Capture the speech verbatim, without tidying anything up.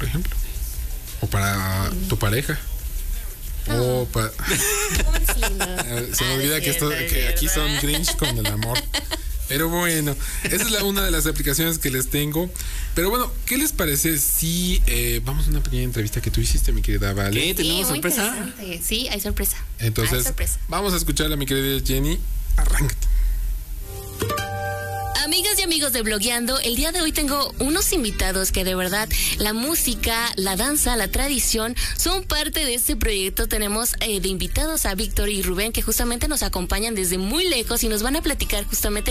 por ejemplo. O para tu pareja. No. O para... Se me Ah, olvida es que, esto, cierto, que es aquí cierto. son Grinch con el amor. Pero bueno, esa es la, una de las aplicaciones que les tengo. Pero bueno, ¿qué les parece si eh, vamos a una pequeña entrevista que tú hiciste, mi querida Vale? ¿Qué? ¿Tenemos Sí, muy sorpresa? interesante. Sí, hay sorpresa. Entonces, Hay sorpresa. vamos a escucharla, mi querida Jenny. Arráncate. Amigas y amigos de Blogueando, el día de hoy tengo unos invitados que de verdad la música, la danza, la tradición son parte de este proyecto. Tenemos eh, de invitados a Víctor y Rubén que justamente nos acompañan desde muy lejos y nos van a platicar justamente